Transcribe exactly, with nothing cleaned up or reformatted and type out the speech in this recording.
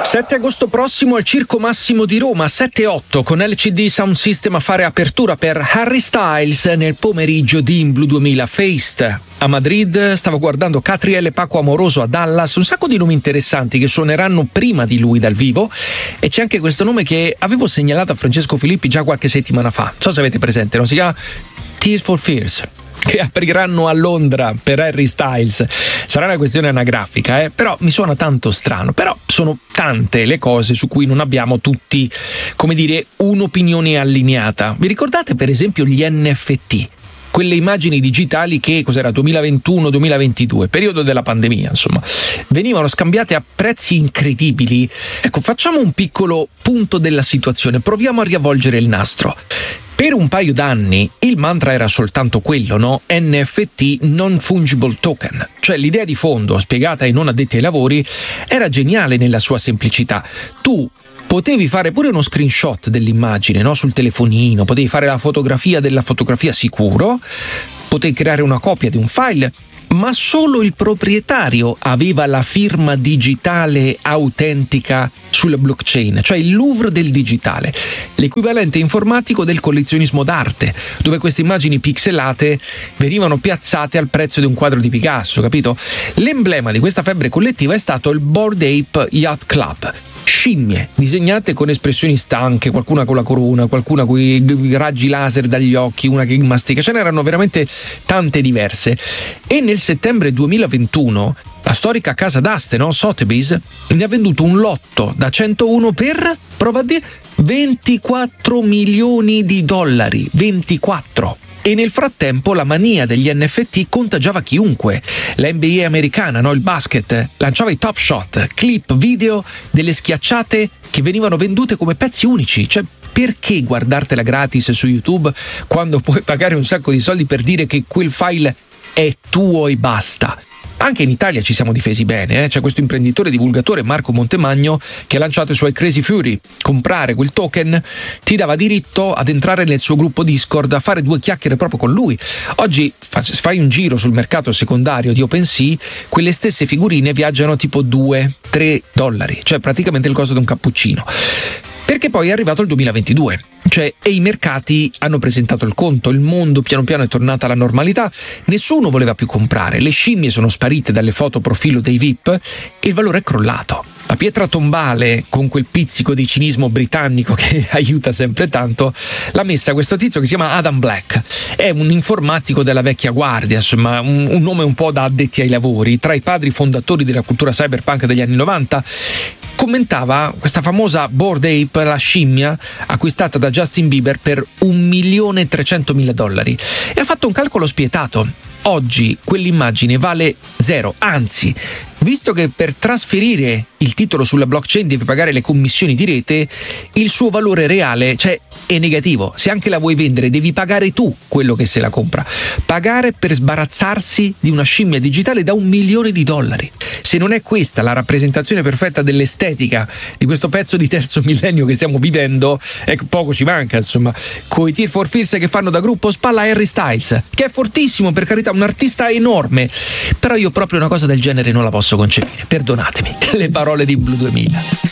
sette agosto prossimo al Circo Massimo di Roma, sette e otto, con L C D Sound System a fare apertura per Harry Styles nel pomeriggio di In Blue duemila Feast. A Madrid stavo guardando Catriel e Paco Amoroso a Dallas, un sacco di nomi interessanti che suoneranno prima di lui dal vivo, e c'è anche questo nome che avevo segnalato a Francesco Filippi già qualche settimana fa, non so se avete presente, non si chiama Tears for Fears, che apriranno a Londra per Harry Styles. Sarà una questione anagrafica, eh? Però mi suona tanto strano. Però sono tante le cose su cui non abbiamo tutti, come dire, un'opinione allineata. Vi ricordate per esempio gli N F T? Quelle immagini digitali che, cos'era, duemilaventuno duemilaventidue, periodo della pandemia, insomma, venivano scambiate a prezzi incredibili. Ecco, facciamo un piccolo punto della situazione, proviamo a riavvolgere il nastro. Per un paio d'anni il mantra era soltanto quello, no? N F T, non fungible token. Cioè l'idea di fondo, spiegata ai non addetti ai lavori, era geniale nella sua semplicità. Tu potevi fare pure uno screenshot dell'immagine, no? Sul telefonino, potevi fare la fotografia della fotografia sicuro, potevi creare una copia di un file, ma solo il proprietario aveva la firma digitale autentica sulla blockchain, cioè il Louvre del digitale, l'equivalente informatico del collezionismo d'arte, dove queste immagini pixelate venivano piazzate al prezzo di un quadro di Picasso, capito? L'emblema di questa febbre collettiva è stato il Bored Ape Yacht Club. Scimmie disegnate con espressioni stanche, qualcuna con la corona, qualcuna con i raggi laser dagli occhi, una che mastica, ce n'erano veramente tante diverse. E nel settembre duemilaventuno la storica casa d'aste, no? Sotheby's, ne ha venduto un lotto da centouno per, prova a dire, ventiquattro milioni di dollari. ventiquattro. E nel frattempo la mania degli N F T contagiava chiunque. La N B A americana, no? Il basket, lanciava i Top Shot, clip video delle schiacciate che venivano vendute come pezzi unici. Cioè, perché guardartela gratis su YouTube quando puoi pagare un sacco di soldi per dire che quel file è tuo e basta? Anche in Italia ci siamo difesi bene, eh? C'è questo imprenditore divulgatore Marco Montemagno che ha lanciato i suoi Crazy Fury. Comprare quel token ti dava diritto ad entrare nel suo gruppo Discord, a fare due chiacchiere proprio con lui. Oggi fai un giro sul mercato secondario di OpenSea, quelle stesse figurine viaggiano tipo due tre dollari, cioè praticamente il costo di un cappuccino. Perché poi è arrivato il duemilaventidue, cioè, e i mercati hanno presentato il conto, il mondo piano piano è tornato alla normalità, nessuno voleva più comprare, le scimmie sono sparite dalle foto profilo dei V I P e il valore è crollato. La pietra tombale, con quel pizzico di cinismo britannico che aiuta sempre tanto, l'ha messa questo tizio che si chiama Adam Black. È un informatico della vecchia guardia, insomma, un, un nome un po' da addetti ai lavori, tra i padri fondatori della cultura cyberpunk degli anni novanta. Commentava questa famosa Bored Ape, la scimmia acquistata da Justin Bieber per un milione e trecentomila dollari, e ha fatto un calcolo spietato. Oggi quell'immagine vale zero, anzi, visto che per trasferire il titolo sulla blockchain devi pagare le commissioni di rete, il suo valore reale, cioè, è negativo. Se anche la vuoi vendere devi pagare tu quello che se la compra, pagare per sbarazzarsi di una scimmia digitale da un milione di dollari. Se non è questa la rappresentazione perfetta dell'estetica di questo pezzo di terzo millennio che stiamo vivendo, ecco, poco ci manca, insomma. Coi Tears for Fears che fanno da gruppo spalla Harry Styles, che è fortissimo, per carità, un artista enorme, però io proprio una cosa del genere non la posso concepire, perdonatemi. Le parole di Blue duemila.